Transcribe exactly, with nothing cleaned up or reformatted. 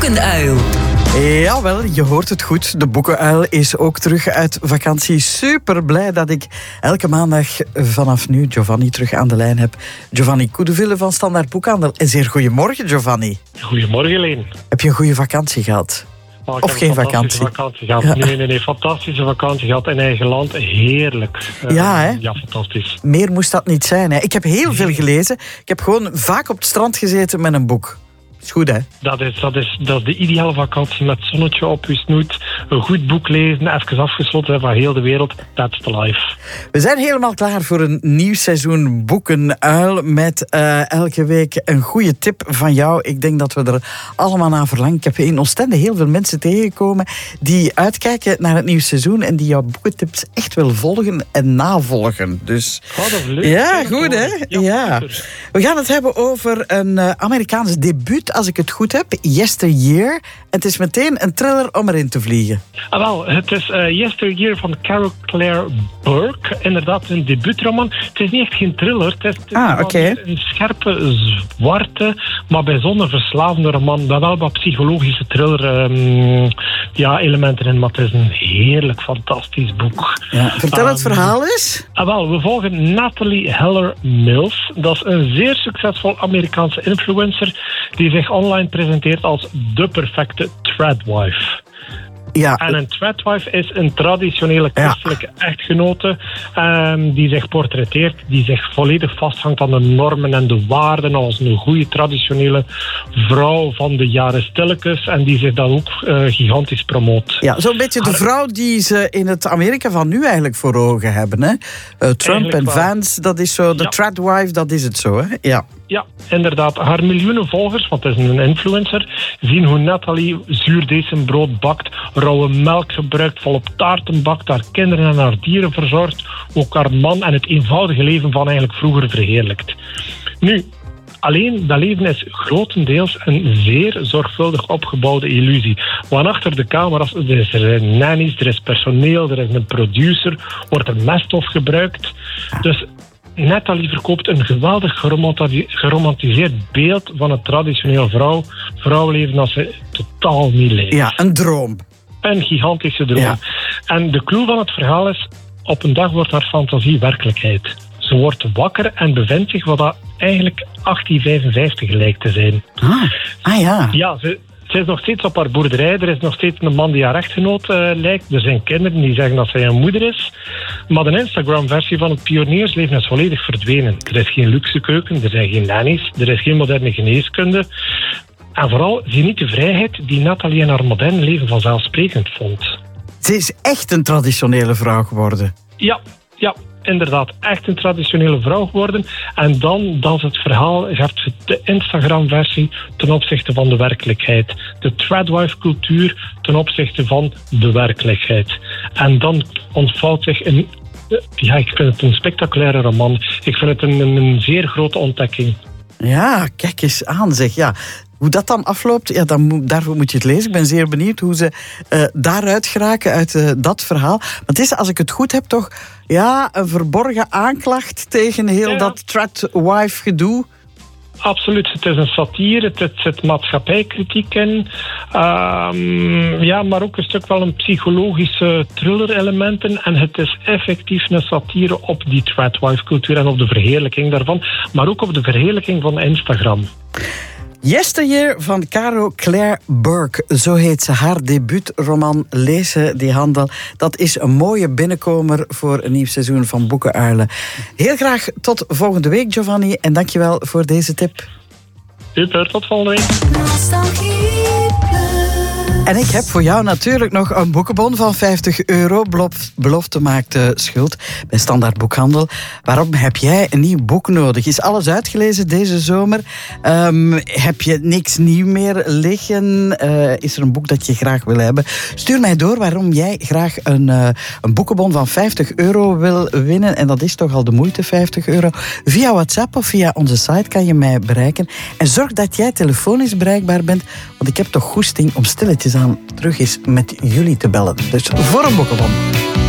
Boekenuil. Jawel, je hoort het goed. De Boekenuil is ook terug uit vakantie. Super blij dat ik elke maandag vanaf nu Giovanni terug aan de lijn heb. Giovanni Koedeville van Standaard Boekhandel. En zeer goedemorgen, Giovanni. Goedemorgen, Leen. Heb je een goede vakantie gehad? Oh, of geen vakantie? vakantie gehad. Ja. Nee, nee, nee. Fantastische vakantie gehad in eigen land. Heerlijk. Uh, Ja, hè? Ja, fantastisch. Meer moest dat niet zijn, hè? Ik heb heel veel gelezen. Ik heb gewoon vaak op het strand gezeten met een boek. Is goed, hè? Dat is, dat, is, dat is de ideale vakantie met zonnetje op je snoet. Een goed boek lezen, even afgesloten van heel de wereld. That's the life. We zijn helemaal klaar voor een nieuw seizoen Boekenuil met uh, elke week een goede tip van jou. Ik denk dat we er allemaal naar verlangen. Ik heb in Oostende heel veel mensen tegengekomen die uitkijken naar het nieuwe seizoen en die jouw boekentips echt willen volgen en navolgen. Dus Oh, dat is leuk. ja, goed, hè? Ja, Ja. super. We gaan het hebben over een uh, Amerikaans debuut, als ik het goed heb, Yesteryear. Het is meteen een thriller om erin te vliegen. Ah, wel, het is uh, Yesteryear van Carol Claire Burke. Inderdaad, een debuutroman. Het is niet echt geen thriller. Het is, het is Ah, wel oké. een scherpe, zwarte, maar bijzonder verslavende roman. Daar wel wat psychologische thriller um, ja, elementen in, maar het is een heerlijk, fantastisch boek. Ja. Vertel het Um, verhaal eens. Ah, wel, we volgen Natalie Heller Mills. Dat is een zeer succesvol Amerikaanse influencer die zich online presenteert als de perfecte threadwife. Ja, En een threadwife is een traditionele christelijke echtgenote um, die zich portretteert, die zich volledig vasthangt aan de normen en de waarden als een goede traditionele vrouw van de jaren stilletjes en die zich dan ook uh, gigantisch promoot. ja, zo'n beetje de vrouw die ze in het Amerika van nu eigenlijk voor ogen hebben. Hè? Uh, Trump Eigenlijk en wel. Vance, dat is zo. De Ja. threadwife, dat is het zo. Hè? Ja. Ja, inderdaad. Haar miljoenen volgers, want het is een influencer, zien hoe Natalie zuurdesembrood bakt, rauwe melk gebruikt, volop taarten bakt, haar kinderen en haar dieren verzorgt, ook haar man en het eenvoudige leven van eigenlijk vroeger verheerlijkt. Nu, alleen dat leven is grotendeels een zeer zorgvuldig opgebouwde illusie. Want achter de camera's er is er nannies, er is personeel, er is een producer, wordt er meststof gebruikt. Dus Natalie verkoopt een geweldig geromanti- geromantiseerd beeld van een traditioneel vrouw, vrouwleven als ze totaal niet leeft. ja, een droom. Een gigantische droom. Ja. En de clue van het verhaal is, op een dag wordt haar fantasie werkelijkheid. Ze wordt wakker en bevindt zich wat dat eigenlijk achttien vijfenvijftig lijkt te zijn. Ah, ah ja. Ja, ze, ze is nog steeds op haar boerderij. Er is nog steeds een man die haar echtgenoot uh, lijkt. Er zijn kinderen die zeggen dat zij een moeder is. Maar de Instagram-versie van het pioniersleven is volledig verdwenen. Er is geen luxe keuken, er zijn geen nannies, er is geen moderne geneeskunde. En vooral zie niet de vrijheid die Natalie in haar moderne leven vanzelfsprekend vond. Ze is echt een traditionele vrouw geworden. Ja, ja, inderdaad. Echt een traditionele vrouw geworden. En dan, dat is het verhaal, gaat de Instagram-versie ten opzichte van de werkelijkheid. De threadwife-cultuur ten opzichte van de werkelijkheid. En dan ontvouwt zich een... Ja, ik vind het een spectaculaire roman. Ik vind het een, een, een zeer grote ontdekking. Ja, kijk eens aan zeg. Ja, hoe dat dan afloopt, ja, dan moet, daarvoor moet je het lezen. Ik ben zeer benieuwd hoe ze uh, daaruit geraken uit uh, dat verhaal. Maar het is, als ik het goed heb, toch ja, een verborgen aanklacht tegen heel Ja. dat threadwife gedoe. Absoluut, het is een satire, het, het zit maatschappijkritiek in. Um, ja, maar ook een stuk wel een psychologische thriller-elementen. En het is effectief een satire op die threadwife-cultuur en op de verheerlijking daarvan. Maar ook op de verheerlijking van Instagram. Yesteryear van Carol Claire Burke, zo heet ze. Haar debuutroman Lezen die handel. Dat is een mooie binnenkomer voor een nieuw seizoen van Boekenuilen. Heel graag tot volgende week, Giovanni. En dankjewel voor deze tip. Super, tot volgende week. En ik heb voor jou natuurlijk nog een boekenbon van vijftig euro. Belof, belofte maakt uh, schuld bij Standaard Boekhandel. Waarom heb jij een nieuw boek nodig? Is alles uitgelezen deze zomer? Um, heb je niks nieuw meer liggen? Uh, is er een boek dat je graag wil hebben? Stuur mij door waarom jij graag een, uh, een boekenbon van vijftig euro wil winnen. En dat is toch al de moeite, vijftig euro. Via WhatsApp of via onze site kan je mij bereiken. En zorg dat jij telefonisch bereikbaar bent. Want ik heb toch goesting om stilletjes aan terug eens met jullie te bellen. Dus voor een boekenbon.